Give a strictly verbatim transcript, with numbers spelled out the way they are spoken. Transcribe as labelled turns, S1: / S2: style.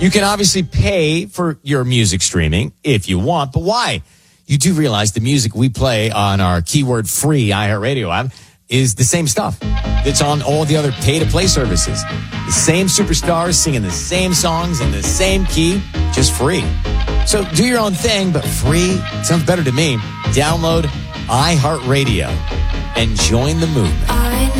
S1: You can obviously pay for your music streaming if you want, but why? You do realize the music we play on our keyword free iHeartRadio app is the same stuff that's on all the other pay-to-play services. The same superstars singing the same songs in the same key, just free. So do your own thing, but free sounds better to me. Download iHeartRadio and join the movement.
S2: I